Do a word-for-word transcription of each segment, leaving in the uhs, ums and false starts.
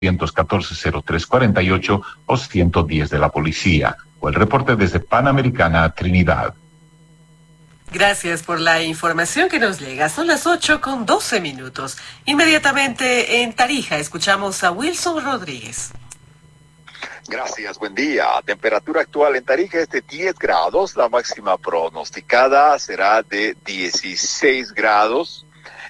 uno cuatro cero tres cuatro ocho o ciento diez de la policía. O el reporte desde Panamericana, Trinidad. Gracias por la información que nos llega. Son las ocho con doce minutos. Inmediatamente en Tarija escuchamos a Wilson Rodríguez. Gracias, buen día. Temperatura actual en Tarija es de diez grados. La máxima pronosticada será de dieciséis grados.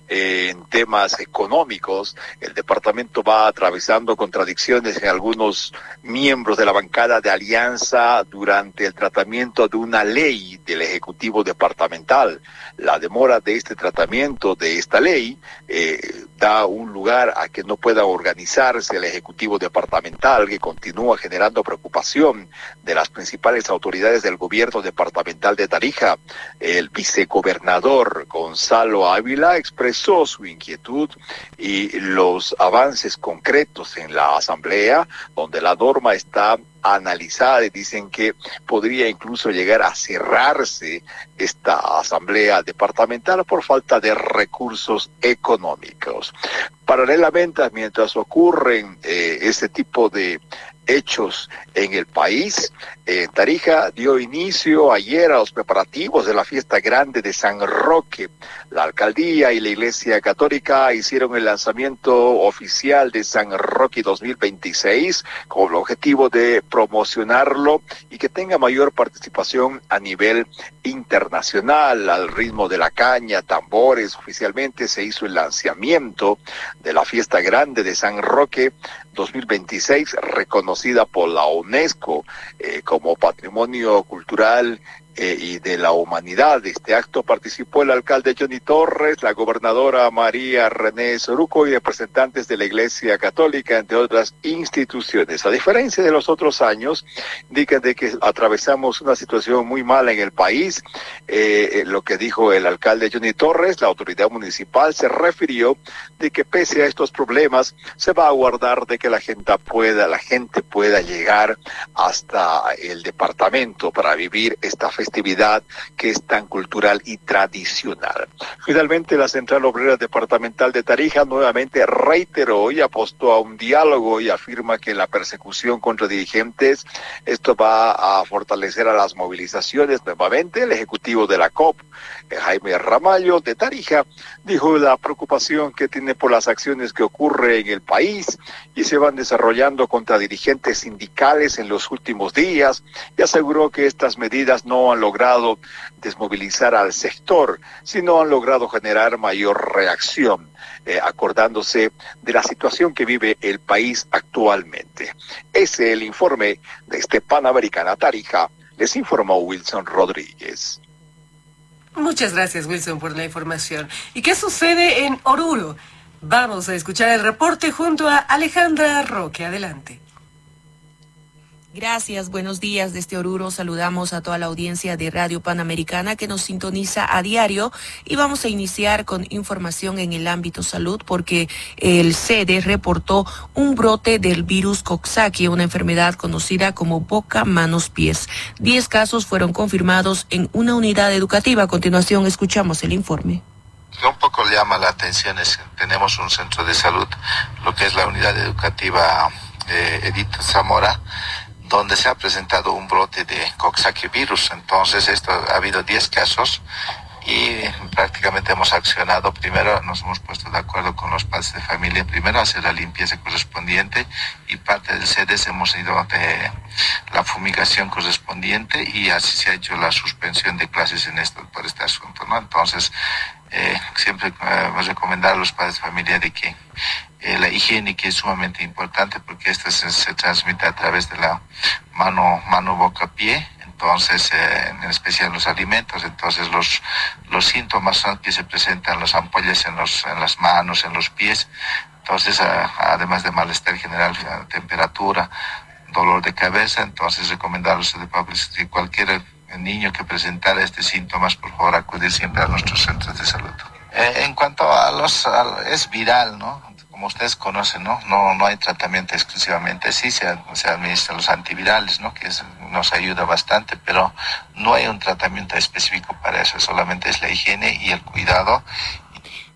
En temas económicos, el departamento va atravesando contradicciones en algunos miembros de la bancada de Alianza durante el tratamiento de una ley del Ejecutivo Departamental. La demora de este tratamiento de esta ley eh, da un lugar a que no pueda organizarse el Ejecutivo Departamental, que continúa generando preocupación de las principales autoridades del gobierno departamental de Tarija. El vicegobernador Gonzalo Ávila expresó su inquietud y los avances concretos en la asamblea, donde la norma está analizada y dicen que podría incluso llegar a cerrarse esta asamblea departamental por falta de recursos económicos. Paralelamente, mientras ocurren eh, ese tipo de hechos en el país, eh, Tarija dio inicio ayer a los preparativos de la fiesta grande de San Roque. La alcaldía y la Iglesia Católica hicieron el lanzamiento oficial de San Roque dos mil veintiséis con el objetivo de promocionarlo y que tenga mayor participación a nivel internacional. Al ritmo de la caña, tambores, oficialmente se hizo el lanzamiento de la fiesta grande de San Roque dos mil veintiséis, reconocida por la UNESCO eh, como Patrimonio Cultural eh, y de la Humanidad. De este acto participó el alcalde Johnny Torres, la gobernadora María René Soruco y representantes de la Iglesia Católica, entre otras instituciones. A diferencia de los otros años, indican de que atravesamos una situación muy mala en el país. Eh, lo que dijo el alcalde Johnny Torres, la autoridad municipal se refirió de que pese a estos problemas, se va a guardar de que la gente pueda, la gente pueda llegar hasta el departamento para vivir esta festividad que es tan cultural y tradicional. Finalmente, la Central Obrera Departamental de Tarija nuevamente reiteró y apostó a un diálogo y afirma que la persecución contra dirigentes, esto va a fortalecer a las movilizaciones nuevamente. El ejecutivo de la C O P, Jaime Ramallo de Tarija, dijo la preocupación que tiene por las acciones que ocurren en el país y se van desarrollando contra dirigentes sindicales en los últimos días, y aseguró que estas medidas no han logrado desmovilizar al sector, sino han logrado generar mayor reacción, eh, acordándose de la situación que vive el país actualmente. Ese es el informe de este Panamericana Tarija. Les informó Wilson Rodríguez. Muchas gracias, Wilson, por la información. ¿Y qué sucede en Oruro? Vamos a escuchar el reporte junto a Alejandra Roque. Adelante. Gracias, buenos días desde Oruro. Saludamos a toda la audiencia de Radio Panamericana que nos sintoniza a diario y vamos a iniciar con información en el ámbito salud porque el C E D E reportó un brote del virus Coxsackie, una enfermedad conocida como boca, manos, pies. Diez casos fueron confirmados en una unidad educativa. A continuación escuchamos el informe. Lo que un poco llama la atención es que tenemos un centro de salud, lo que es la unidad educativa eh, Edith Zamora, donde se ha presentado un brote de Coxsackie virus. Entonces, esto ha habido diez casos y prácticamente hemos accionado. Primero nos hemos puesto de acuerdo con los padres de familia, primero hacer la limpieza correspondiente y parte del C E D E S hemos ido de la fumigación correspondiente y así se ha hecho la suspensión de clases en esto, por este asunto, ¿no? Entonces, eh, siempre eh, recomendar a los padres de familia de que Eh, la higiene, que es sumamente importante porque esta se, se transmite a través de la mano, mano, boca, pie, entonces eh, en especial los alimentos. Entonces los los síntomas son que se presentan las ampollas en los en las manos, en los pies. Entonces a, además de malestar general, temperatura, dolor de cabeza, entonces recomendarles de cualquier niño que presentara estos síntomas, por favor acudir siempre a nuestros centros de salud. Eh, en cuanto a los a, es viral, ¿no? Como ustedes conocen, ¿no? No, no hay tratamiento exclusivamente, sí se, se administran los antivirales, ¿no? Que es, nos ayuda bastante, pero no hay un tratamiento específico para eso, solamente es la higiene y el cuidado.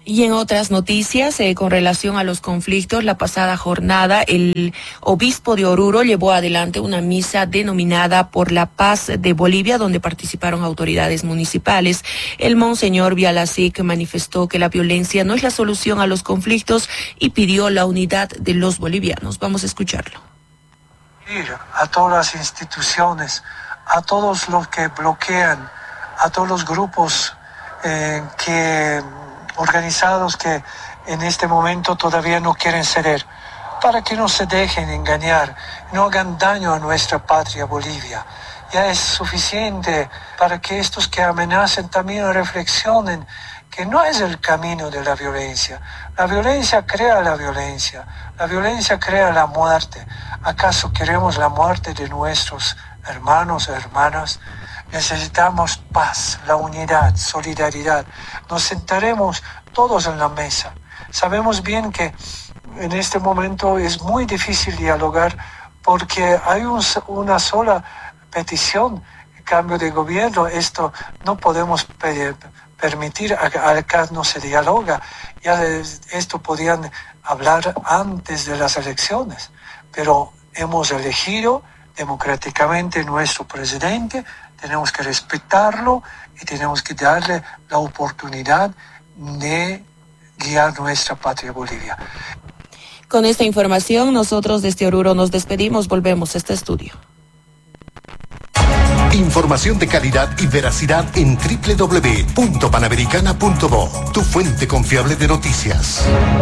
Y en otras noticias, eh, con relación a los conflictos, la pasada jornada el obispo de Oruro llevó adelante una misa denominada Por la Paz de Bolivia, donde participaron autoridades municipales. El monseñor Bialacic manifestó que la violencia no es la solución a los conflictos y pidió la unidad de los bolivianos. Vamos a escucharlo. A todas las instituciones, a todos los que bloquean, a todos los grupos eh, que... organizados que en este momento todavía no quieren ceder, para que no se dejen engañar, no hagan daño a nuestra patria Bolivia. Ya es suficiente para que estos que amenazan también reflexionen que no es el camino de la violencia. La violencia crea la violencia, la violencia crea la muerte. ¿Acaso queremos la muerte de nuestros hermanos o hermanas? Necesitamos paz, la unidad, solidaridad. Nos sentaremos todos en la mesa. Sabemos bien que en este momento es muy difícil dialogar porque hay un, una sola petición, cambio de gobierno. Esto no podemos pe- permitir, acá no se dialoga. Ya esto podían hablar antes de las elecciones, pero hemos elegido democráticamente nuestro presidente. Tenemos que respetarlo y tenemos que darle la oportunidad de guiar nuestra patria Bolivia. Con esta información, nosotros desde Oruro nos despedimos. Volvemos a este estudio. Información de calidad y veracidad en doble u doble u doble u punto panamericana punto bo, tu fuente confiable de noticias.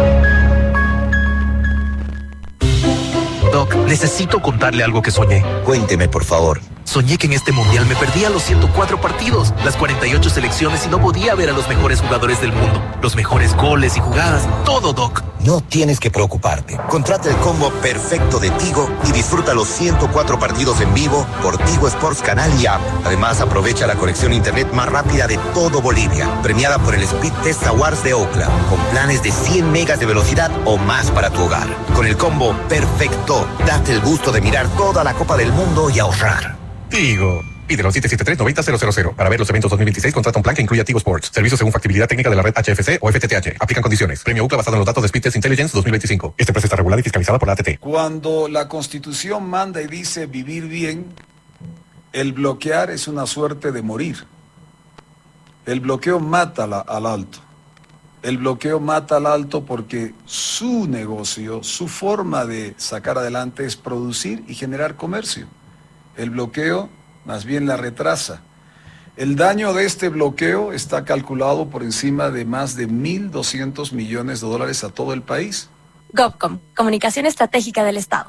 Doc, necesito contarle algo que soñé. Cuénteme, por favor. Soñé que en este mundial me perdía los ciento cuatro partidos, las cuarenta y ocho selecciones y no podía ver a los mejores jugadores del mundo, los mejores goles y jugadas, todo, Doc. No tienes que preocuparte. Contrata el combo perfecto de Tigo y disfruta los ciento cuatro partidos en vivo por Tigo Sports Canal y App. Además, aprovecha la conexión a internet más rápida de todo Bolivia, premiada por el Speed Test Awards de Ookla, con planes de cien megas de velocidad o más para tu hogar. Con el combo perfecto, date el gusto de mirar toda la Copa del Mundo y ahorrar. Tigo. Pídelo siete siete tres, nueve cero cero cero. Para ver los eventos dos mil veintiséis, contrata un plan que incluya Tigo Sports. Servicio según factibilidad técnica de la red H F C o F T T H. Aplican condiciones. Premio Ookla basado en los datos de Speed Test Intelligence dos mil veinticinco. Esta empresa está regulada y fiscalizada por la A T T. Cuando la Constitución manda y dice vivir bien, el bloquear es una suerte de morir. El bloqueo mata la, al alto. El bloqueo mata al alto porque su negocio, su forma de sacar adelante es producir y generar comercio. El bloqueo más bien la retrasa. El daño de este bloqueo está calculado por encima de más de mil doscientos millones de dólares a todo el país. GovCom, Comunicación Estratégica del Estado.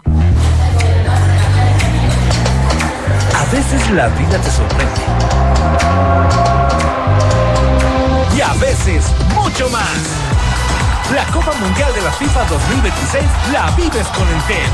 A veces la vida te sorprende. Y a veces mucho más. La Copa Mundial de la FIFA dos mil veintiséis la vives con Entel.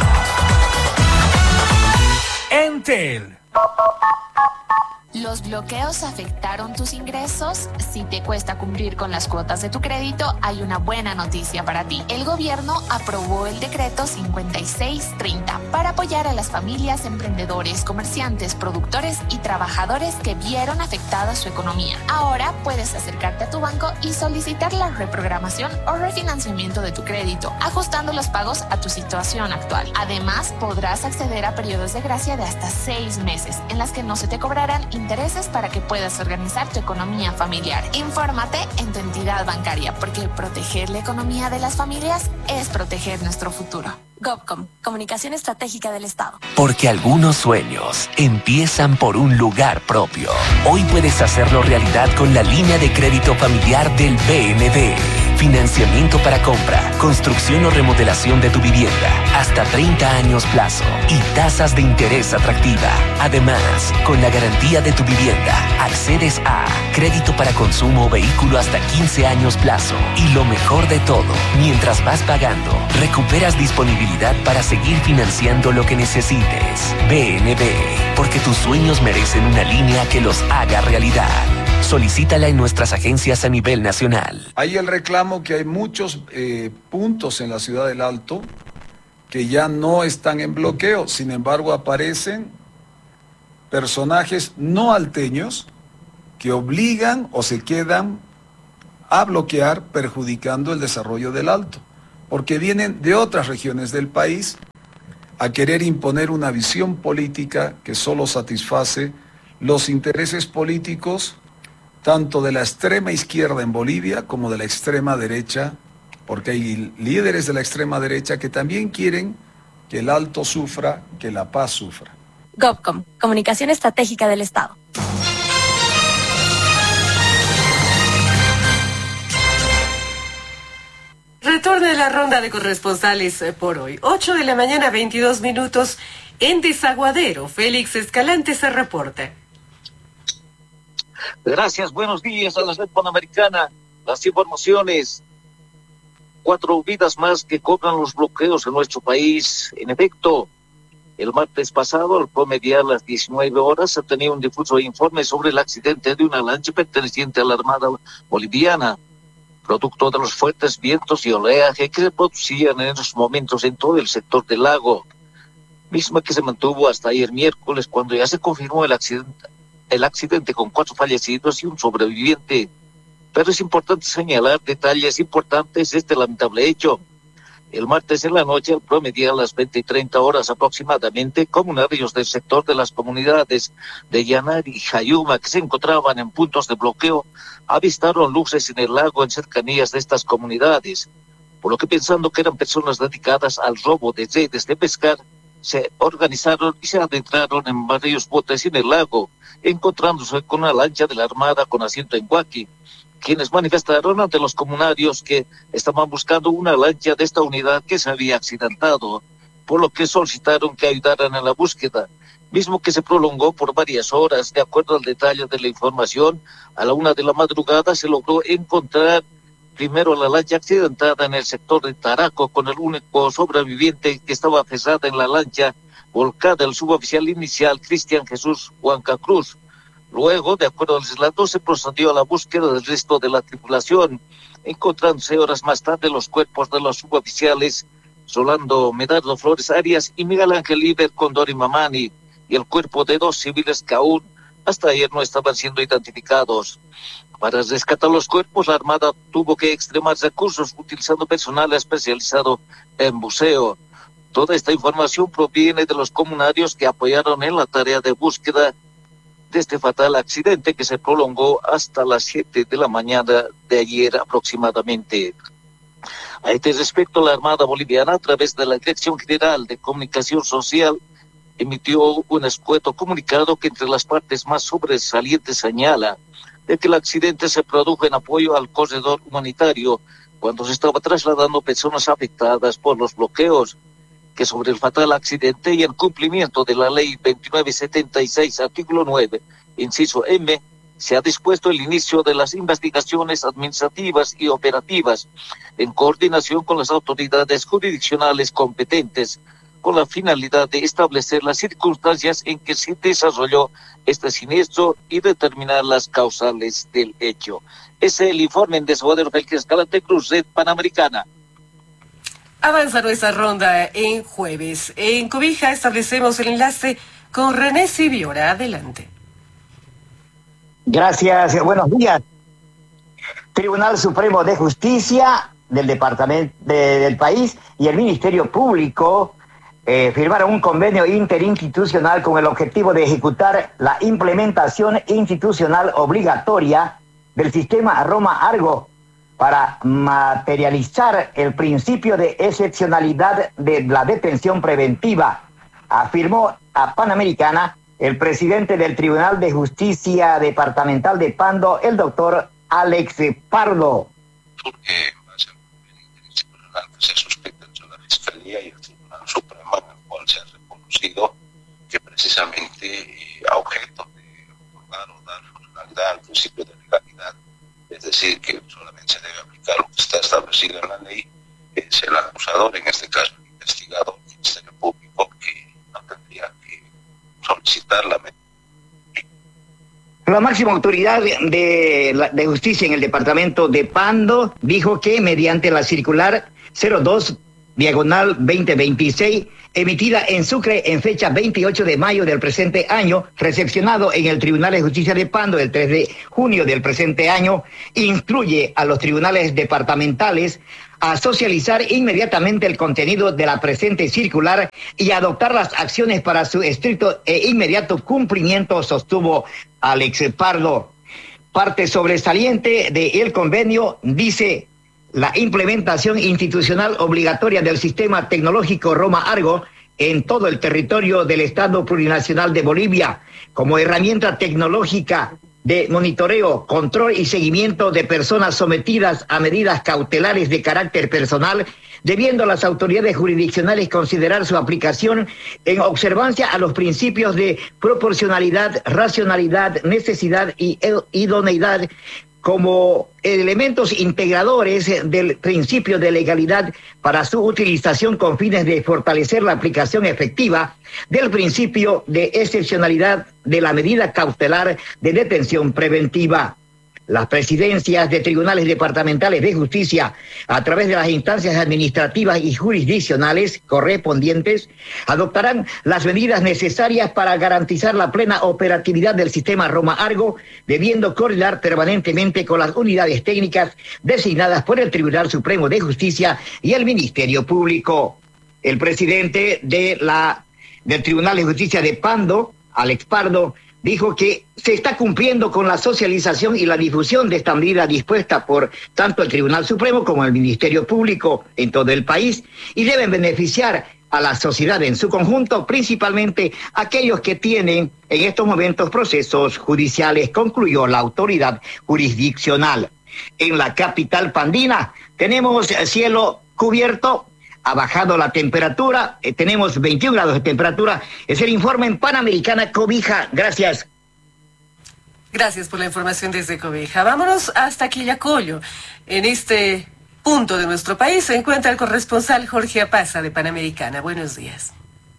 Entel. ¿Los bloqueos afectaron tus ingresos? Si te cuesta cumplir con las cuotas de tu crédito, hay una buena noticia para ti. El gobierno aprobó el decreto cincuenta y seis treinta para apoyar a las familias, emprendedores, comerciantes, productores y trabajadores que vieron afectada su economía. Ahora puedes acercarte a tu banco y solicitar la reprogramación o refinanciamiento de tu crédito, ajustando los pagos a tu situación actual. Además, podrás acceder a periodos de gracia de hasta seis meses, en las que no se te cobrarán intereses para que puedas organizar tu economía familiar. Infórmate en tu entidad bancaria, porque proteger la economía de las familias es proteger nuestro futuro. GovCom, Comunicación Estratégica del Estado. Porque algunos sueños empiezan por un lugar propio. Hoy puedes hacerlo realidad con la línea de crédito familiar del B N D. Financiamiento para compra, construcción o remodelación de tu vivienda, hasta treinta años plazo y tasas de interés atractiva. Además, con la garantía de tu vivienda, accedes a crédito para consumo o vehículo hasta quince años plazo. Y lo mejor de todo, mientras vas pagando, recuperas disponibilidad para seguir financiando lo que necesites. B N B, porque tus sueños merecen una línea que los haga realidad. Solicítala en nuestras agencias a nivel nacional. Hay el reclamo que hay muchos eh, puntos en la ciudad del Alto que ya no están en bloqueo. Sin embargo, aparecen personajes no alteños que obligan o se quedan a bloquear, perjudicando el desarrollo del Alto, porque vienen de otras regiones del país a querer imponer una visión política que solo satisface los intereses políticos tanto de la extrema izquierda en Bolivia como de la extrema derecha, porque hay líderes de la extrema derecha que también quieren que el Alto sufra, que la paz sufra. GovCom, Comunicación Estratégica del Estado. Retorna la ronda de corresponsales por hoy. ocho de la mañana, veintidós minutos. En Desaguadero, Félix Escalante se reporta. Gracias, buenos días a la red panamericana. Las informaciones. Cuatro vidas más que cobran los bloqueos en nuestro país. En efecto, el martes pasado, al promediar las diecinueve horas, se tenía un difuso informe sobre el accidente de una lancha perteneciente a la Armada Boliviana, producto de los fuertes vientos y oleaje que se producían en esos momentos en todo el sector del lago, misma que se mantuvo hasta ayer miércoles, cuando ya se confirmó el accidente, el accidente con cuatro fallecidos y un sobreviviente. Pero es importante señalar detalles importantes de este lamentable hecho. El martes en la noche, al promediar las veinte y treinta horas aproximadamente, comunarios del sector de las comunidades de Yanari y Jayuma, que se encontraban en puntos de bloqueo, avistaron luces en el lago en cercanías de estas comunidades, por lo que, pensando que eran personas dedicadas al robo de redes de pescar, se organizaron y se adentraron en varios botes en el lago, encontrándose con una lancha de la Armada con asiento en Huaki, quienes manifestaron ante los comunarios que estaban buscando una lancha de esta unidad que se había accidentado, por lo que solicitaron que ayudaran en la búsqueda, mismo que se prolongó por varias horas. De acuerdo al detalle de la información, a la una de la madrugada se logró encontrar primero la lancha accidentada en el sector de Taraco, con el único sobreviviente que estaba pesada en la lancha volcada, el suboficial inicial Cristian Jesús Huanca Cruz. Luego, de acuerdo al relato, se procedió a la búsqueda del resto de la tripulación, encontrándose horas más tarde los cuerpos de los suboficiales Solando Medardo Flores Arias y Miguel Ángel Iber Condori Mamani, y el cuerpo de dos civiles que aún hasta ayer no estaban siendo identificados. Para rescatar los cuerpos, la Armada tuvo que extremar recursos utilizando personal especializado en buceo. Toda esta información proviene de los comunarios que apoyaron en la tarea de búsqueda de este fatal accidente, que se prolongó hasta las siete de la mañana de ayer aproximadamente. A este respecto, la Armada Boliviana, a través de la Dirección General de Comunicación Social, emitió un escueto comunicado que entre las partes más sobresalientes señala de que el accidente se produjo en apoyo al corredor humanitario cuando se estaba trasladando personas afectadas por los bloqueos, que sobre el fatal accidente y en cumplimiento de la ley veintinueve setenta y seis, artículo nueve, inciso M, se ha dispuesto el inicio de las investigaciones administrativas y operativas en coordinación con las autoridades jurisdiccionales competentes, con la finalidad de establecer las circunstancias en que se desarrolló este siniestro y determinar las causales del hecho. Ese es el informe en Desaguadero, Félix Escalante, Cruz, Red Panamericana. Avanza nuestra ronda en jueves. En Cobija establecemos el enlace con René Sibiora. Adelante. Gracias, buenos días. Tribunal Supremo de Justicia del Departamento de, del país y el Ministerio Público eh, firmaron un convenio interinstitucional con el objetivo de ejecutar la implementación institucional obligatoria del sistema Roma-Argo para materializar el principio de excepcionalidad de la detención preventiva, afirmó a Panamericana el presidente del Tribunal de Justicia Departamental de Pando, el doctor Alex Pardo. Porque se suspende entre la Fiscalía y el Tribunal Supremo, en el cual se ha reconocido que precisamente eh, a objeto de otorgar o dar funcionalidad al principio de legalidad, es decir, que solamente se debe aplicar lo que está establecido en la ley, es el acusador, en este caso el investigador, el Ministerio Público, que no tendría que solicitar la medida. La máxima autoridad de, de justicia en el departamento de Pando dijo que mediante la circular cero dos diagonal veinte veintiséis, emitida en Sucre en fecha veintiocho de mayo del presente año, recepcionado en el Tribunal de Justicia de Pando el tres de junio del presente año, instruye a los tribunales departamentales a socializar inmediatamente el contenido de la presente circular y adoptar las acciones para su estricto e inmediato cumplimiento, sostuvo Alex Pardo. Parte sobresaliente del convenio dice: la implementación institucional obligatoria del sistema tecnológico Roma Argo en todo el territorio del Estado Plurinacional de Bolivia como herramienta tecnológica de monitoreo, control y seguimiento de personas sometidas a medidas cautelares de carácter personal, debiendo las autoridades jurisdiccionales considerar su aplicación en observancia a los principios de proporcionalidad, racionalidad, necesidad y idoneidad como elementos integradores del principio de legalidad para su utilización con fines de fortalecer la aplicación efectiva del principio de excepcionalidad de la medida cautelar de detención preventiva. Las presidencias de tribunales departamentales de justicia, a través de las instancias administrativas y jurisdiccionales correspondientes, adoptarán las medidas necesarias para garantizar la plena operatividad del sistema Roma Argo, debiendo coordinar permanentemente con las unidades técnicas designadas por el Tribunal Supremo de Justicia y el Ministerio Público. El presidente de la, del Tribunal de Justicia de Pando, Alex Pardo, dijo que se está cumpliendo con la socialización y la difusión de esta medida dispuesta por tanto el Tribunal Supremo como el Ministerio Público en todo el país y deben beneficiar a la sociedad en su conjunto, principalmente aquellos que tienen en estos momentos procesos judiciales, concluyó la autoridad jurisdiccional. En la capital pandina tenemos cielo cubierto. Ha bajado la temperatura, eh, tenemos veintiún grados de temperatura. Es el informe en Panamericana Cobija. Gracias. Gracias por la información desde Cobija. Vámonos hasta Quillacollo. En este punto de nuestro país se encuentra el corresponsal Jorge Apaza de Panamericana. Buenos días.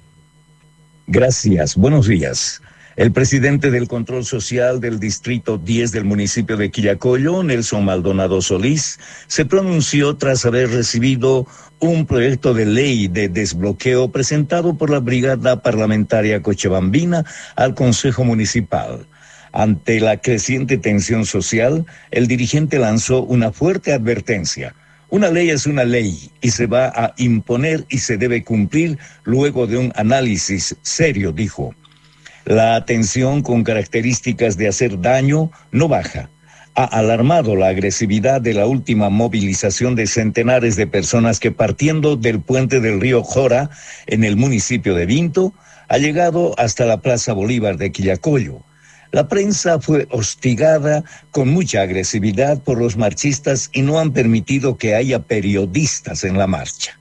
Gracias. Buenos días. El presidente del Control Social del Distrito diez del municipio de Quillacollo, Nelson Maldonado Solís, se pronunció tras haber recibido un proyecto de ley de desbloqueo presentado por la Brigada Parlamentaria Cochabambina al Consejo Municipal. Ante la creciente tensión social, el dirigente lanzó una fuerte advertencia. Una ley es una ley y se va a imponer y se debe cumplir luego de un análisis serio, dijo. La atención con características de hacer daño no baja. Ha alarmado la agresividad de la última movilización de centenares de personas que, partiendo del puente del río Jora, en el municipio de Vinto, ha llegado hasta la Plaza Bolívar de Quillacollo. La prensa fue hostigada con mucha agresividad por los marchistas y no han permitido que haya periodistas en la marcha.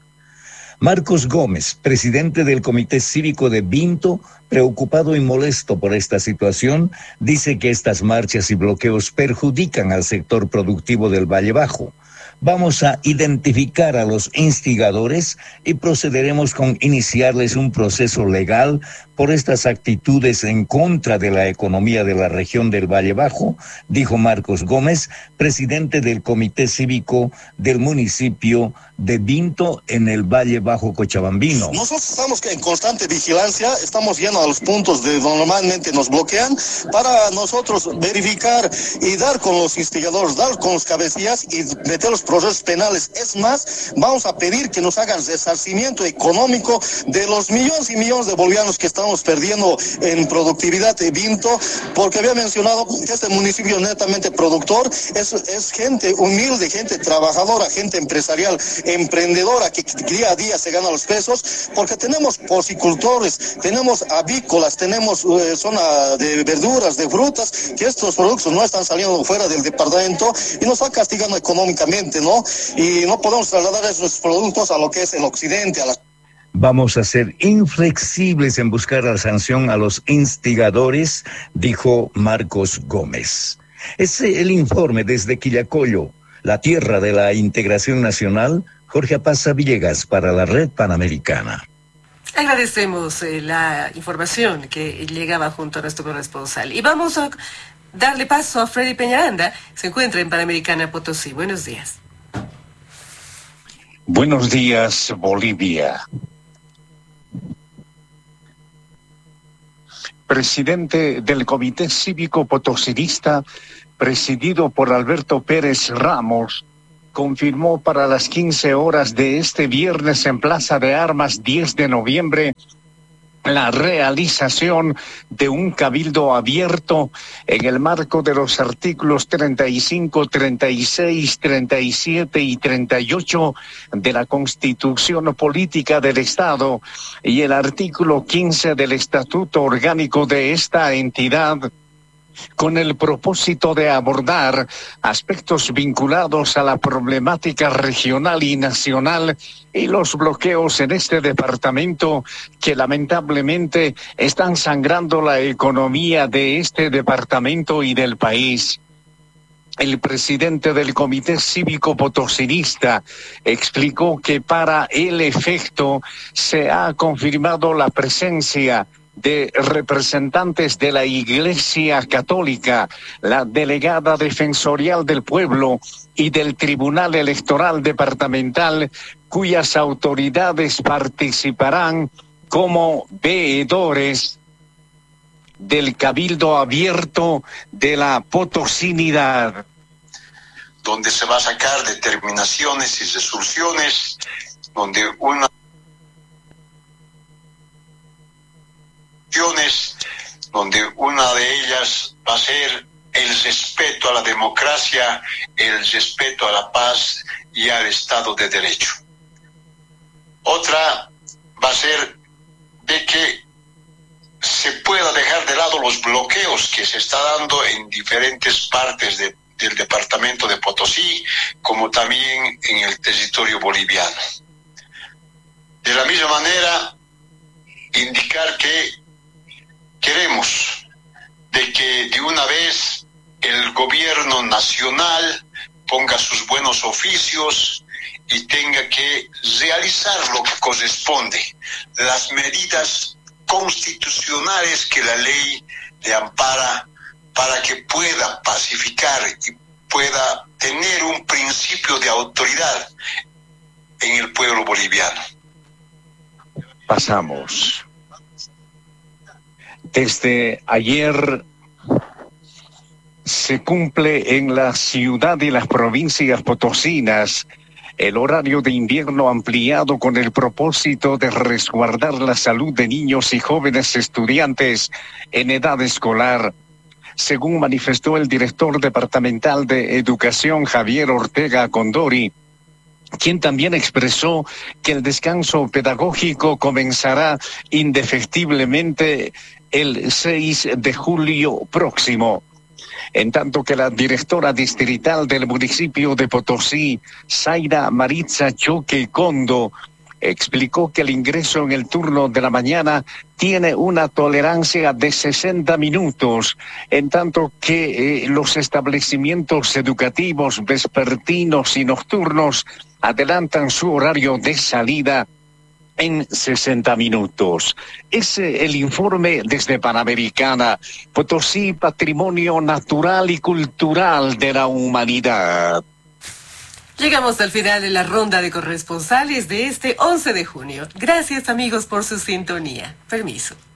Marcos Gómez, presidente del Comité Cívico de Vinto, preocupado y molesto por esta situación, dice que estas marchas y bloqueos perjudican al sector productivo del Valle Bajo. Vamos a identificar a los instigadores y procederemos con iniciarles un proceso legal por estas actitudes en contra de la economía de la región del Valle Bajo, dijo Marcos Gómez, presidente del Comité Cívico del municipio de Vinto en el Valle Bajo Cochabambino. Nosotros estamos en constante vigilancia, estamos yendo a los puntos de donde normalmente nos bloquean para nosotros verificar y dar con los instigadores, dar con los cabecillas y meter los procesos penales. Es más, vamos a pedir que nos hagan resarcimiento económico de los millones y millones de bolivianos que estamos perdiendo en productividad de Vinto, porque había mencionado que este municipio netamente productor es, es gente humilde, gente trabajadora, gente empresarial, emprendedora que día a día se gana los pesos, porque tenemos porcicultores, tenemos avícolas, tenemos eh, zona de verduras, de frutas, que estos productos no están saliendo fuera del departamento y nos están castigando económicamente, ¿no? Y no podemos trasladar esos productos a lo que es el occidente, a la... Vamos a ser inflexibles en buscar la sanción a los instigadores, dijo Marcos Gómez. Es el informe desde Quillacollo, la tierra de la integración nacional. Jorge Apaza Villegas para la Red Panamericana. Agradecemos eh, la información que llegaba junto a nuestro corresponsal. Y vamos a darle paso a Freddy Peñaranda, se encuentra en Panamericana Potosí. Buenos días. Buenos días, Bolivia. Presidente del Comité Cívico Potosinista, presidido por Alberto Pérez Ramos, confirmó para las quince horas de este viernes en Plaza de Armas diez de noviembre la realización de un cabildo abierto en el marco de los artículos treinta y cinco, treinta y seis, treinta y siete y treinta y ocho de la Constitución Política del Estado y el artículo quince del Estatuto Orgánico de esta entidad, con el propósito de abordar aspectos vinculados a la problemática regional y nacional y los bloqueos en este departamento que lamentablemente están sangrando la economía de este departamento y del país. El presidente del Comité Cívico Potosinista explicó que para el efecto se ha confirmado la presencia de representantes de la Iglesia Católica, la delegada defensorial del pueblo y del Tribunal Electoral Departamental, cuyas autoridades participarán como veedores del Cabildo Abierto de la Potosinidad, donde se va a sacar determinaciones y resoluciones, donde una donde una de ellas va a ser el respeto a la democracia, el respeto a la paz y al Estado de Derecho. Otra va a ser de que se pueda dejar de lado los bloqueos que se está dando en diferentes partes de, del departamento de Potosí, como también en el territorio boliviano. De la misma manera, indicar que queremos de que de una vez el gobierno nacional ponga sus buenos oficios y tenga que realizar lo que corresponde, las medidas constitucionales que la ley le ampara para que pueda pacificar y pueda tener un principio de autoridad en el pueblo boliviano. Pasamos. Desde ayer se cumple en la ciudad y las provincias potosinas el horario de invierno ampliado con el propósito de resguardar la salud de niños y jóvenes estudiantes en edad escolar. Según manifestó el director departamental de Educación, Javier Ortega Condori, quien también expresó que el descanso pedagógico comenzará indefectiblemente el seis de julio próximo. En tanto que la directora distrital del municipio de Potosí, Zaira Maritza Choque Kondo, explicó que el ingreso en el turno de la mañana tiene una tolerancia de sesenta minutos, en tanto que eh, los establecimientos educativos vespertinos y nocturnos adelantan su horario de salida en sesenta minutos. Es el informe desde Panamericana. Potosí, patrimonio natural y cultural de la humanidad. Llegamos al final de la ronda de corresponsales de este once de junio. Gracias, amigos, por su sintonía. Permiso.